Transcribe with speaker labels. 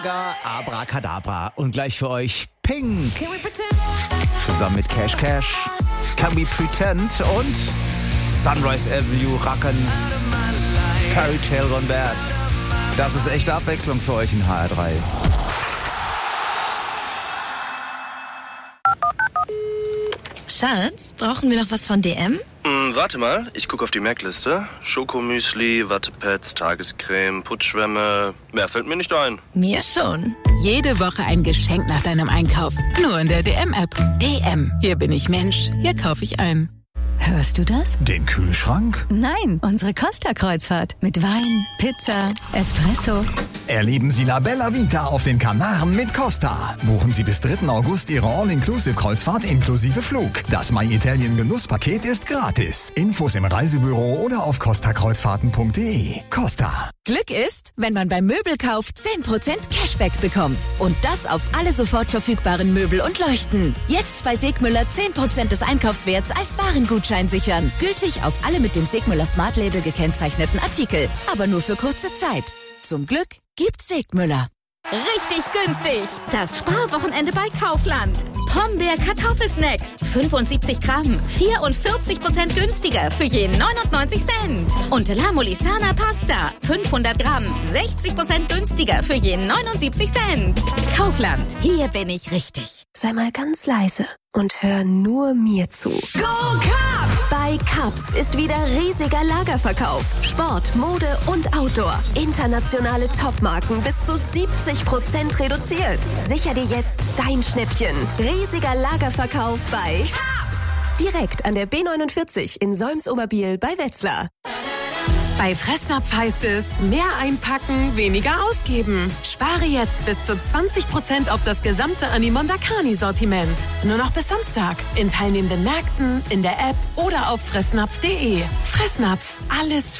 Speaker 1: Abracadabra und gleich für euch Pink. Zusammen mit Cash Cash, Can We Pretend und Sunrise Avenue Racken, Fairy Tale Gone Bad. Das ist echte Abwechslung für euch in HR3.
Speaker 2: Schatz, brauchen wir noch was von DM?
Speaker 3: Warte mal, ich gucke auf die Merkliste. Schokomüsli, Wattepads, Tagescreme, Putzschwämme. Mehr fällt mir nicht ein.
Speaker 2: Mir schon.
Speaker 4: Jede Woche ein Geschenk nach deinem Einkauf. Nur in der DM-App. DM. Hier bin ich Mensch. Hier kaufe ich ein.
Speaker 5: Hörst du das?
Speaker 1: Den Kühlschrank?
Speaker 5: Nein, unsere Costa-Kreuzfahrt. Mit Wein, Pizza, Espresso.
Speaker 6: Erleben Sie La Bella Vita auf den Kanaren mit Costa. Buchen Sie bis 3. August Ihre All-Inclusive-Kreuzfahrt inklusive Flug. Das My Italien Genusspaket ist gratis. Infos im Reisebüro oder auf costakreuzfahrten.de. Costa.
Speaker 4: Glück ist, wenn man beim Möbelkauf 10% Cashback bekommt. Und das auf alle sofort verfügbaren Möbel und Leuchten. Jetzt bei Segmüller 10% des Einkaufswerts als Warengutschein sichern. Gültig auf alle mit dem Segmüller Smart Label gekennzeichneten Artikel. Aber nur für kurze Zeit. Zum Glück gibt's Segmüller.
Speaker 7: Richtig günstig. Das Sparwochenende bei Kaufland. Pombeer Kartoffelsnacks. 75 Gramm. 44% günstiger für je 99 Cent. Und La Molisana Pasta. 500 Gramm. 60% günstiger für je 79 Cent. Kaufland. Hier bin ich richtig.
Speaker 8: Sei mal ganz leise und hör nur mir zu.
Speaker 4: Go Cups!
Speaker 8: Bei Cups ist wieder riesiger Lagerverkauf. Sport, Mode und Outdoor. Internationale Topmarken bis zu 70% reduziert. Sicher dir jetzt dein Schnäppchen. Riesiger Lagerverkauf bei Cups. Direkt an der B49 in Solms-Oberbiel bei Wetzlar.
Speaker 9: Bei Fressnapf heißt es, mehr einpacken, weniger ausgeben. Spare jetzt bis zu 20% auf das gesamte Animondakani-Sortiment. Nur noch bis Samstag. In teilnehmenden Märkten, in der App oder auf fressnapf.de. Fressnapf, alles